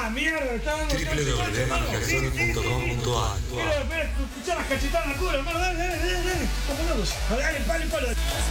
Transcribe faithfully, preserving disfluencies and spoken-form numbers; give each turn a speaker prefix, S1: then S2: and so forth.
S1: Ah, mierda, está dando
S2: w w w punto marcación punto com punto a r.
S1: Espera, espera, escuchá las cachetadas en la cura, hermano, dale, dale, dale, dale. Vamos, dale, dale, dale.